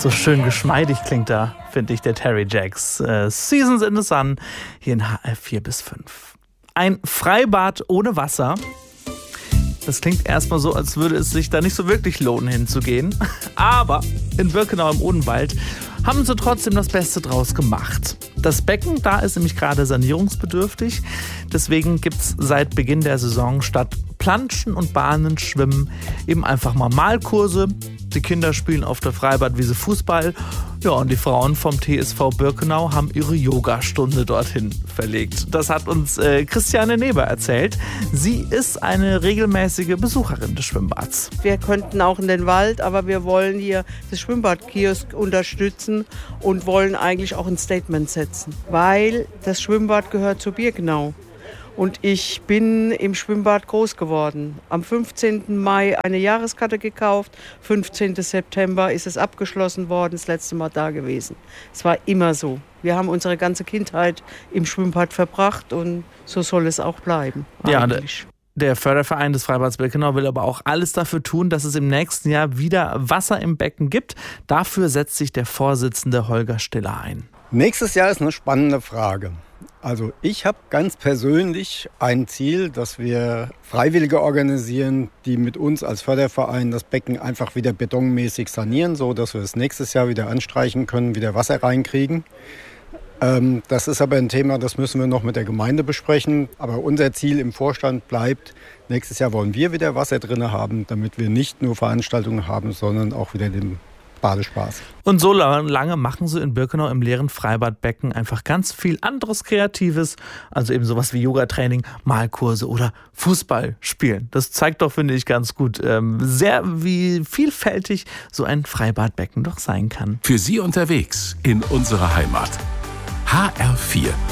So schön geschmeidig klingt da, finde ich, der Terry Jacks. Seasons in the Sun, hier in HR 4 bis 5. Ein Freibad ohne Wasser. Das klingt erstmal so, als würde es sich da nicht so wirklich lohnen, hinzugehen. Aber in Birkenau im Odenwald haben sie trotzdem das Beste draus gemacht. Das Becken, da ist nämlich gerade sanierungsbedürftig. Deswegen gibt es seit Beginn der Saison statt Planschen und Bahnen, Schwimmen eben einfach mal Malkurse. Die Kinder spielen auf der Freibadwiese Fußball. Ja, und die Frauen vom TSV Birkenau haben ihre Yogastunde dorthin verlegt. Das hat uns Christiane Neber erzählt. Sie ist eine regelmäßige Besucherin des Schwimmbads. Wir könnten auch in den Wald, aber wir wollen hier das Schwimmbadkiosk unterstützen und wollen eigentlich auch ein Statement setzen, weil das Schwimmbad gehört zu Birkenau. Und ich bin im Schwimmbad groß geworden. Am 15. Mai eine Jahreskarte gekauft, 15. September ist es abgeschlossen worden, das letzte Mal da gewesen. Es war immer so. Wir haben unsere ganze Kindheit im Schwimmbad verbracht und so soll es auch bleiben. Eigentlich. Ja, der Förderverein des Freibads Birkenau will aber auch alles dafür tun, dass es im nächsten Jahr wieder Wasser im Becken gibt. Dafür setzt sich der Vorsitzende Holger Stiller ein. Nächstes Jahr ist eine spannende Frage. Also ich habe ganz persönlich ein Ziel, dass wir Freiwillige organisieren, die mit uns als Förderverein das Becken einfach wieder betonmäßig sanieren, so dass wir es nächstes Jahr wieder anstreichen können, wieder Wasser reinkriegen. Das ist aber ein Thema, das müssen wir noch mit der Gemeinde besprechen. Aber unser Ziel im Vorstand bleibt, nächstes Jahr wollen wir wieder Wasser drin haben, damit wir nicht nur Veranstaltungen haben, sondern auch wieder den Badespaß. Und so lange machen sie in Birkenau im leeren Freibadbecken einfach ganz viel anderes Kreatives, also eben sowas wie Yoga-Training, Malkurse oder Fußball spielen. Das zeigt doch, finde ich, ganz gut, wie vielfältig so ein Freibadbecken doch sein kann. Für Sie unterwegs in unserer Heimat. HR4